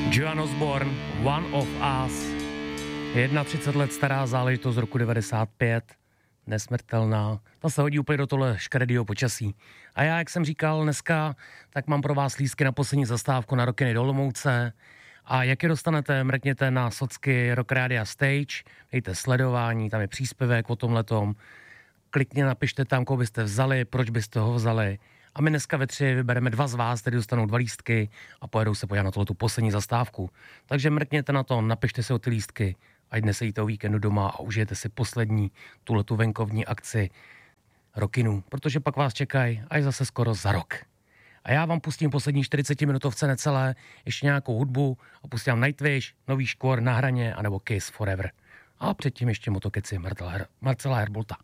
Joan Osborne, One of Us. 31 let stará záležitost z roku 95. Nesmrtelná. Ta se hodí úplně do tohle škaredýho počasí. A já, jak jsem říkal dneska, tak mám pro vás lístky na poslední zastávku na Rokiny do Olomouce. A jak je dostanete, mrkněte na socky Rock Radio Stage, dejte sledování, tam je příspěvek o tomhletom. Klikně, napište tam, koho byste vzali, proč byste ho vzali. A my dneska ve 3 vybereme 2 z vás, který dostanou 2 lístky a pojedou se podívat na tu poslední zastávku. Takže mrkněte na to, napište si o ty lístky, ať dnes jíte o víkendu doma a užijete si poslední tuhletu venkovní akci Rockinu, protože pak vás čekají až zase skoro za rok. A já vám pustím poslední 40 minutovce necelé, ještě nějakou hudbu a pustím Nightwish, Nový škor Na hraně anebo Kiss Forever. A předtím ještě motokeci Marcela Herbolta.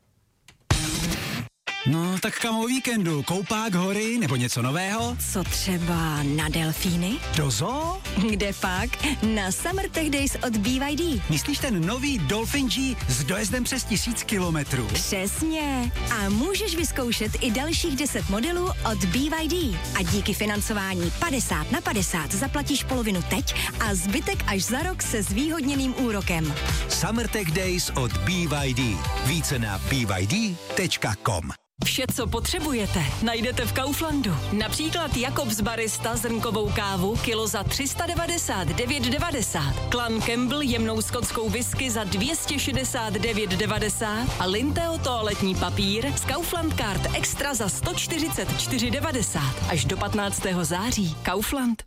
No, tak kam o víkendu? Koupák, hory nebo něco nového? Co třeba na delfíny? Do zoo? Kde pak? Na Summer Tech Days od BYD. Myslíš ten nový Dolphin G s dojezdem přes 1000 kilometrů? Přesně. A můžeš vyzkoušet i dalších 10 modelů od BYD. A díky financování 50/50 zaplatíš polovinu teď a zbytek až za rok se zvýhodněným úrokem. Summer Tech Days od BYD. Více na byd.com. Vše, co potřebujete, najdete v Kauflandu. Například Jakobs Barista zrnkovou kávu kilo za 399,90. Clan Campbell jemnou skotskou whisky za 269,90 a Linteo toaletní papír z Kaufland Card Extra za 144,90. Až do 15. září. Kaufland.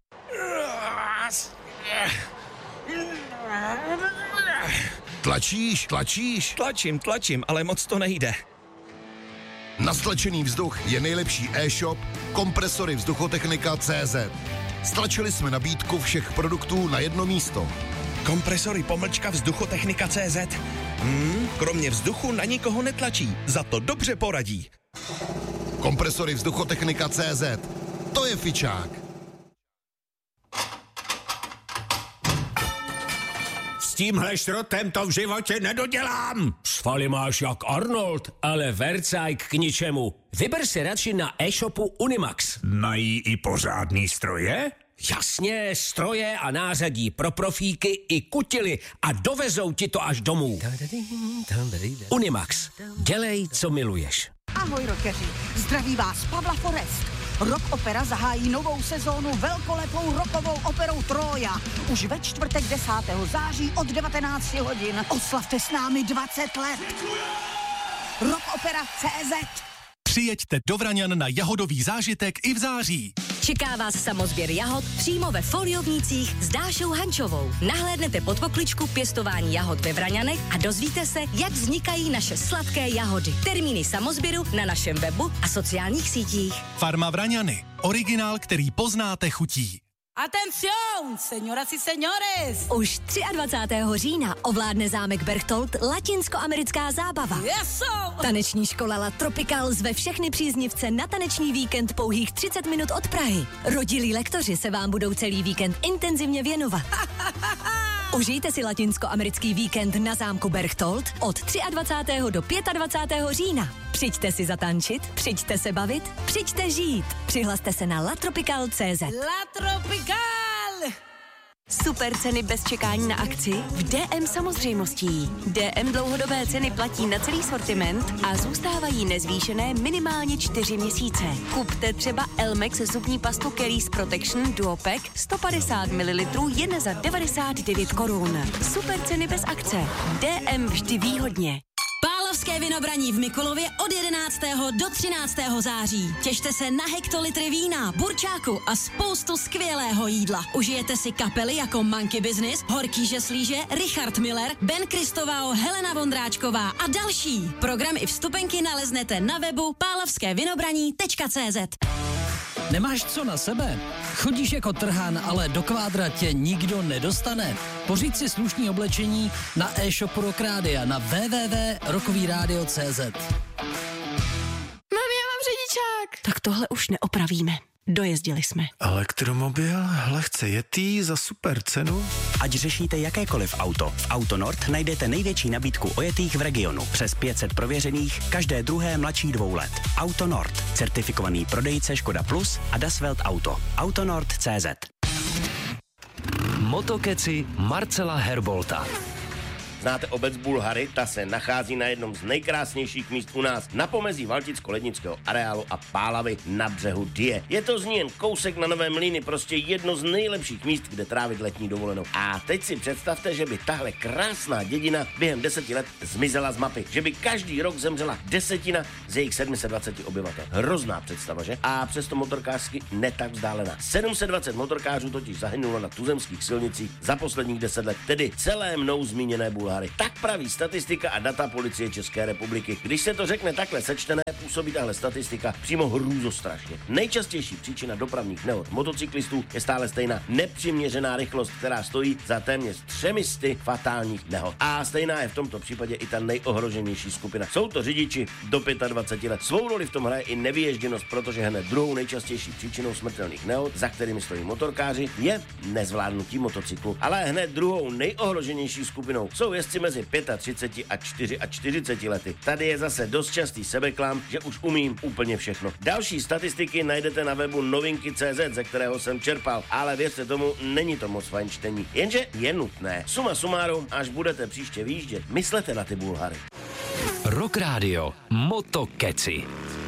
Tlačíš? Tlačím, ale moc to nejde. Na stlačený vzduch je nejlepší e-shop Kompresory Vzduchotechnika.cz. Stlačili jsme nabídku všech produktů na jedno místo. Kompresory Vzduchotechnika.cz. Kromě vzduchu na nikoho netlačí, za to dobře poradí. Kompresory Vzduchotechnika.cz. To je fičák. S tímhle šrotem to v životě nedodělám. Svaly máš jak Arnold, ale vercajk k ničemu. Vyber si radši na e-shopu Unimax. Mají i pořádný stroje? Jasně, stroje a nářadí pro profíky i kutily a dovezou ti to až domů. Unimax. Dělej, co miluješ. Ahoj rockeři, zdraví vás Pavla Forest. Rock Opera zahájí novou sezónu velkolepou rockovou operou Trója. Už ve čtvrtek 10. září od 19 hodin. Oslavte s námi 20 let. Rockopera.cz. Přijeďte do Vraňan na jahodový zážitek i v září. Čeká vás samozběr jahod přímo ve Foliovnících s Dášou Hančovou. Nahlédnete pod pokličku pěstování jahod ve Vraňanech a dozvíte se, jak vznikají naše sladké jahody. Termíny samozběru na našem webu a sociálních sítích. Farma Vraňany. Originál, který poznáte chutí. Atención, señoras y señores. Už 23. října ovládne zámek Berchtold latinskoamerická zábava. Eso! Taneční škola La Tropical zve všechny příznivce na taneční víkend pouhých 30 minut od Prahy. Rodilí lektoři se vám budou celý víkend intenzivně věnovat. Užijte si latinskoamerický víkend na zámku Berchtold od 23. do 25. října. Přijďte si zatančit, přijďte se bavit, přijďte žít. Přihlaste se na latropical.cz. La Tropical! Super ceny bez čekání na akci v DM samozřejmostí. DM dlouhodobé ceny platí na celý sortiment a zůstávají nezvýšené minimálně 4 měsíce. Kupte třeba Elmex zubní pastu Caries Protection Duopack 150 ml jen za 99 korun. Super ceny bez akce. DM vždy výhodně. Pálavské vinobraní v Mikulově od 11. do 13. září. Těšte se na hektolitry vína, burčáku a spoustu skvělého jídla. Užijete si kapely jako Monkey Business, Horký žeslíže, Richard Miller, Ben Kristovao, Helena Vondráčková a další. Program i vstupenky naleznete na webu pálavskévinobraní.cz. Nemáš co na sebe? Chodíš jako trhan, ale do kvádra tě nikdo nedostane. Pořiď si slušný oblečení na e-shopu Rock Rádia na www.rockovyradio.cz. Mami, já mám řidičák. Tak tohle už neopravíme. Dojezdili jsme. Elektromobil, lehce jetý za super cenu. Ať řešíte jakékoliv auto, v Autonord najdete největší nabídku ojetých v regionu. Přes 500 prověřených, každé druhé mladší 2 let. Autonord, certifikovaný prodejce Škoda Plus a Das Welt Auto. Autonord.cz. Motokeci Marcela Herbolta. Znáte obec Bulhary? Ta se nachází na jednom z nejkrásnějších míst u nás, na pomezí Valticko-Lednického areálu a Pálavy na břehu Dyje. Je to z ní jen kousek na Nové Mlýny, prostě jedno z nejlepších míst, kde trávit letní dovolenou. A teď si představte, že by tahle krásná dědina během 10 let zmizela z mapy, že by každý rok zemřela 10 z jejich 720 obyvatel. Hrozná představa, že? A přesto motorkářsky ne tak vzdálená. 720 motorkářů totiž zahynulo na tuzemských silnicích za posledních 10 let, tedy celé mnou zmíněné Bulhary. Tak praví statistika a data Policie České republiky. Když se to řekne takhle sečtené, působí tahle statistika přímo hrůzostrašně. Nejčastější příčina dopravních nehod motocyklistů je stále stejná: nepřiměřená rychlost, která stojí za téměř 300 fatálních nehod. A stejná je v tomto případě i ta nejohroženější skupina. Jsou to řidiči do 25 let. Svou roli v tom hraje i nevyježděnost, protože hned druhou nejčastější příčinou smrtelných nehod, za kterými stojí motorkáři, je nezvládnutí motocyklu. Ale hned druhou nejohroženější skupinou jsou jezdci mezi 35 a 44 lety. Tady je zase dost častý sebeklam, že už umím úplně všechno. Další statistiky najdete na webu novinky.cz, ze kterého jsem čerpal, ale věřte tomu, není to moc fajn čtení. Jenže je nutné. Suma sumárum, až budete příště vyjíždět, myslete na ty Bulhary. Rock Radio Motokeci.